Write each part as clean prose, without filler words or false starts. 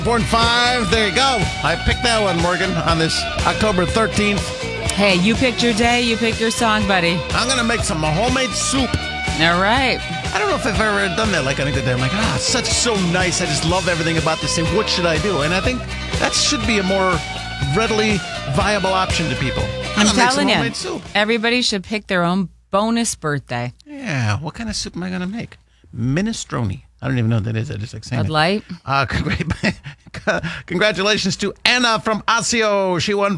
4-5, there you go. I picked that one, Morgan, on this October 13th. Hey, you picked your day, you picked your song, buddy. I'm going to make some homemade soup. All right. I don't know if I've ever done that like on a good day. I'm like, it's such so nice. I just love everything about this thing. What should I do? And I think that should be a more readily viable option to people. I'm telling you, homemade soup. Everybody should pick their own bonus birthday. Yeah, what kind of soup am I going to make? Minestrone. I don't even know what that is. I just like saying Bud Light. Congratulations to Anna from Osseo. She won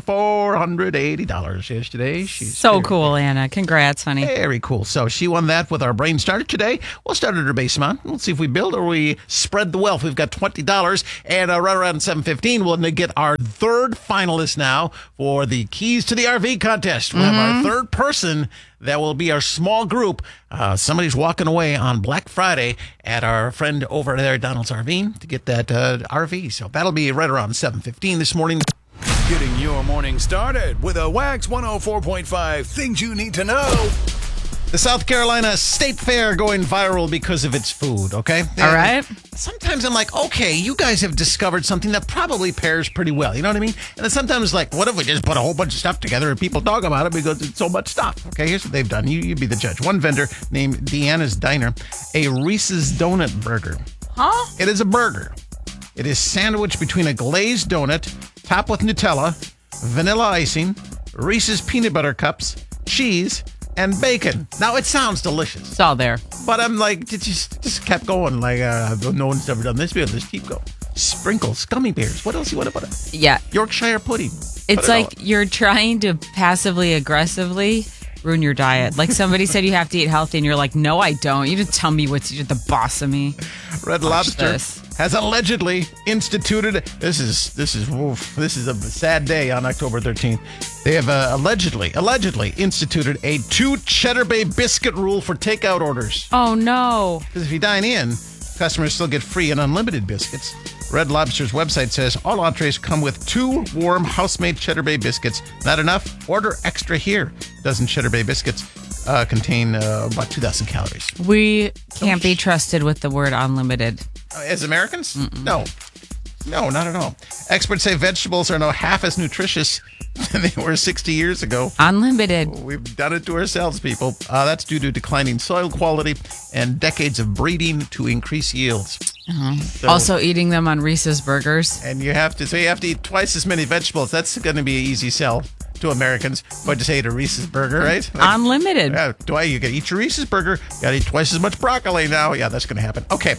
$480 yesterday. She's So cool, Anna. Congrats, honey. Very cool. So she won that with our brain starter today. We'll start at her base amount. We'll see if we build or we spread the wealth. We've got $20. And right around 7:15, we'll get our third finalist now for the Keys to the RV contest. We'll have our third person. That will be our small group. Somebody's walking away on Black Friday at our friend over there at Donald's RV to get that RV. So that'll be right around 7:15 this morning. Getting your morning started with a Wax 104.5 Things You Need to Know. The South Carolina State Fair going viral because of its food, okay? All right. Sometimes I'm like, okay, you guys have discovered something that probably pairs pretty well. You know what I mean? And then sometimes it's like, what if we just put a whole bunch of stuff together and people talk about it because it's so much stuff? Okay, here's what they've done. You be the judge. One vendor named Deanna's Diner, a Reese's Donut Burger. Huh? It is a burger. It is sandwiched between a glazed donut, topped with Nutella, vanilla icing, Reese's peanut butter cups, cheese, and bacon. Now, it sounds delicious. It's all there. But I'm like, it just kept going. Like, no one's ever done this before. Let's keep going. Sprinkles, gummy bears. What else you want to put in? Yeah. Yorkshire pudding. It's like you're trying to passively aggressively ruin your diet. Like somebody said you have to eat healthy and you're like, no, I don't. You just tell me you're the boss of me. Red Lobster has allegedly instituted, this is a sad day on October 13th. They have allegedly instituted a 2 Cheddar Bay biscuit rule for takeout orders. Oh, no. Because if you dine in, customers still get free and unlimited biscuits. Red Lobster's website says all entrees come with 2 warm house-made Cheddar Bay biscuits. Not enough? Order extra here. A dozen Cheddar Bay biscuits contain about 2,000 calories. We can't be trusted with the word unlimited. As Americans? No, not at all. Experts say vegetables are now half as nutritious than they were 60 years ago. Unlimited. We've done it to ourselves, people. That's due to declining soil quality and decades of breeding to increase yields. So, also eating them on Reese's burgers. And you have to eat twice as many vegetables. That's going to be an easy sell to Americans. But just ate a Reese's burger, right? Like, unlimited. Yeah, you got to eat your Reese's burger. You got to eat twice as much broccoli now. Yeah, that's going to happen. Okay.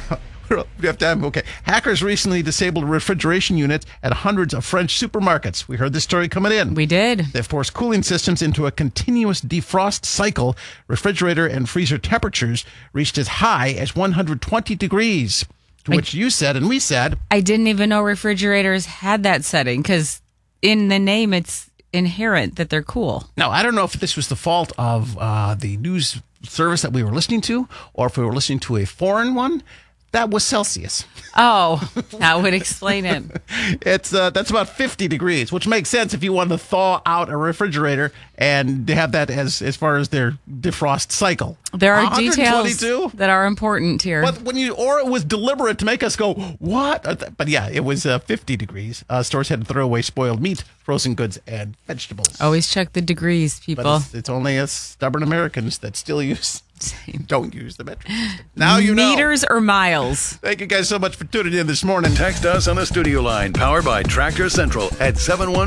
We have time. Okay. Hackers recently disabled refrigeration units at hundreds of French supermarkets. We heard this story coming in. We did. They've forced cooling systems into a continuous defrost cycle. Refrigerator and freezer temperatures reached as high as 120 degrees, to which you said and we said. I didn't even know refrigerators had that setting because in the name it's inherent that they're cool. Now, I don't know if this was the fault of the news service that we were listening to or if we were listening to a foreign one. That was Celsius. Oh, that would explain it. It's that's about 50 degrees, which makes sense if you want to thaw out a refrigerator and have that as far as their defrost cycle. There are details that are important here. But it was deliberate to make us go, what? But yeah, it was 50 degrees. Stores had to throw away spoiled meat, frozen goods, and vegetables. Always check the degrees, people. But it's only us stubborn Americans that still don't use the metric system. Now you know. Meters or miles. Thank you guys so much for tuning in this morning. Text us on the studio line, powered by Tractor Central at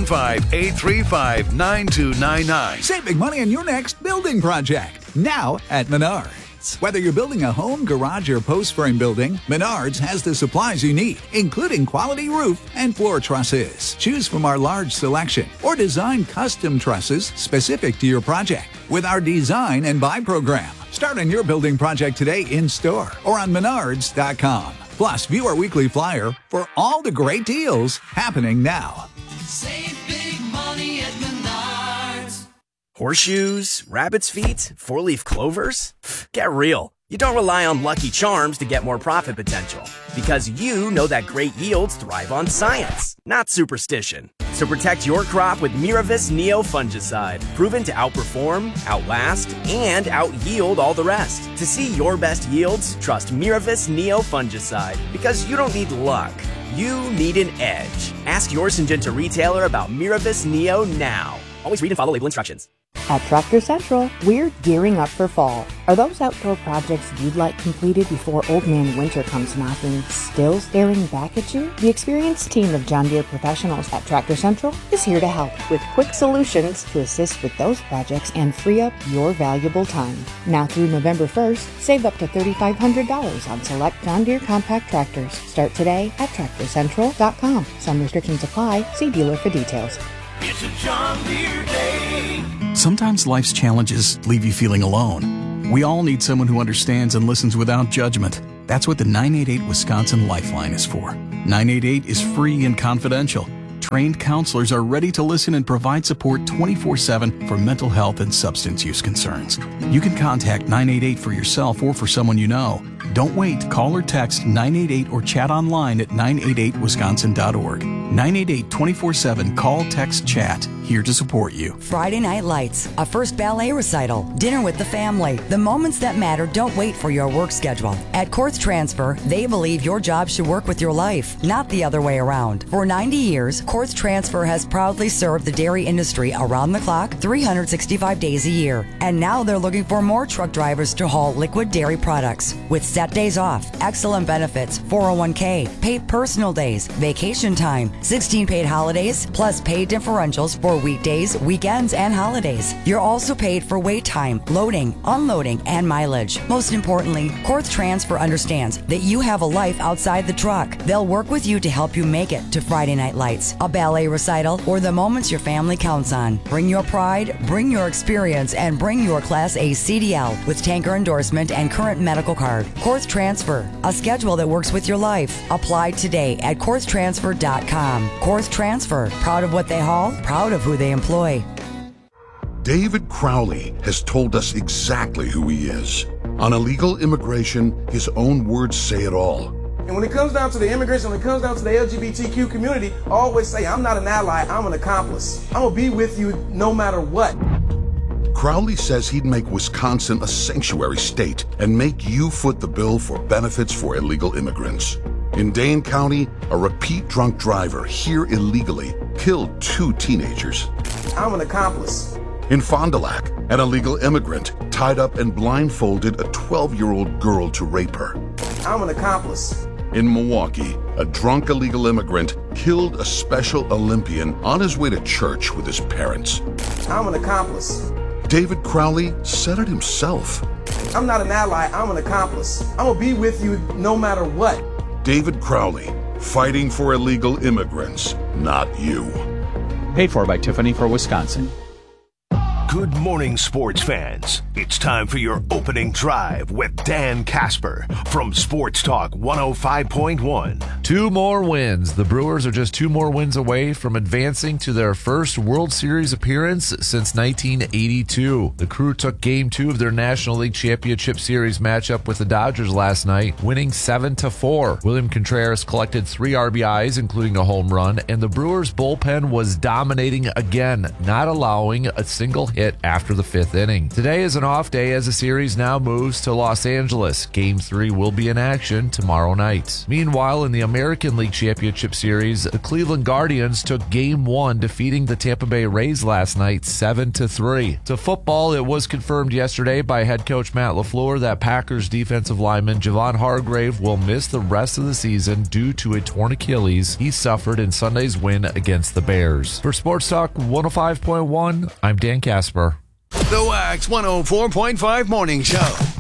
715-835-9299. Save big money on your next building project. Now at Menards. Whether you're building a home, garage, or post frame building, Menards has the supplies you need, including quality roof and floor trusses. Choose from our large selection or design custom trusses specific to your project with our design and buy program. Start on your building project today in store or on Menards.com. Plus, view our weekly flyer for all the great deals happening now. Save big money at Menards. Horseshoes, rabbit's feet, four-leaf clovers? Get real. You don't rely on Lucky Charms to get more profit potential because you know that great yields thrive on science, not superstition. So protect your crop with Miravis Neo Fungicide, proven to outperform, outlast, and out-yield all the rest. To see your best yields, trust Miravis Neo Fungicide because you don't need luck. You need an edge. Ask your Syngenta retailer about Miravis Neo now. Always read and follow label instructions. At Tractor Central, we're gearing up for fall. Are those outdoor projects you'd like completed before Old Man Winter comes knocking still staring back at you? The experienced team of John Deere professionals at Tractor Central is here to help with quick solutions to assist with those projects and free up your valuable time. Now through November 1st, save up to $3,500 on select John Deere compact tractors. Start today at TractorCentral.com. Some restrictions apply. See dealer for details. It's a John Deere day. Sometimes life's challenges leave you feeling alone. We all need someone who understands and listens without judgment. That's what the 988 Wisconsin Lifeline is for. 988 is free and confidential. Trained counselors are ready to listen and provide support 24/7 for mental health and substance use concerns. You can contact 988 for yourself or for someone you know. Don't wait. Call or text 988 or chat online at 988wisconsin.org. 988 24/7. Call, text, chat. Here to support you. Friday Night Lights, a first ballet recital, dinner with the family. The moments that matter don't wait for your work schedule. At Korth Transfer, they believe your job should work with your life, not the other way around. For 90 years, Korth Transfer has proudly served the dairy industry around the clock, 365 days a year. And now they're looking for more truck drivers to haul liquid dairy products. With set days off, excellent benefits, 401k, paid personal days, vacation time, 16 paid holidays, plus paid differentials for weekdays, weekends, and holidays. You're also paid for wait time, loading, unloading, and mileage. Most importantly, Korth Transfer understands that you have a life outside the truck. They'll work with you to help you make it to Friday Night Lights, a ballet recital, or the moments your family counts on. Bring your pride, bring your experience, and bring your Class A CDL with tanker endorsement and current medical card. Korth Transfer, a schedule that works with your life. Apply today at KorthTransfer.com. Korth Transfer, proud of what they haul, proud of who they employ. David Crowley has told us exactly who he is. On illegal immigration, his own words say it all. And when it comes down to the immigrants, when it comes down to the LGBTQ community, I always say, I'm not an ally, I'm an accomplice. I'm going to be with you no matter what. Crowley says he'd make Wisconsin a sanctuary state and make you foot the bill for benefits for illegal immigrants. In Dane County, a repeat drunk driver here illegally killed 2 teenagers. I'm an accomplice. In Fond du Lac, an illegal immigrant tied up and blindfolded a 12-year-old girl to rape her. I'm an accomplice. In Milwaukee, a drunk illegal immigrant killed a Special Olympian on his way to church with his parents. I'm an accomplice. David Crowley said it himself. I'm not an ally, I'm an accomplice. I'm going to be with you no matter what. David Crowley, fighting for illegal immigrants, not you. Paid for by Tiffany for Wisconsin. Good morning, sports fans. It's time for your opening drive with Dan Casper from Sports Talk 105.1. 2 more wins. The Brewers are just 2 more wins away from advancing to their first World Series appearance since 1982. The Crew took Game 2 of their National League Championship Series matchup with the Dodgers last night, winning 7-4. William Contreras collected 3 RBIs, including a home run, and the Brewers' bullpen was dominating again, not allowing a single hit after the 5th inning. Today is an off day as the series now moves to Los Angeles. Game 3 will be in action tomorrow night. Meanwhile, in the American League Championship Series, the Cleveland Guardians took Game 1, defeating the Tampa Bay Rays last night 7-3. To football, it was confirmed yesterday by head coach Matt LaFleur that Packers defensive lineman Javon Hargrave will miss the rest of the season due to a torn Achilles he suffered in Sunday's win against the Bears. For Sports Talk 105.1, I'm Dan Casper. The Wax 104.5 Morning Show.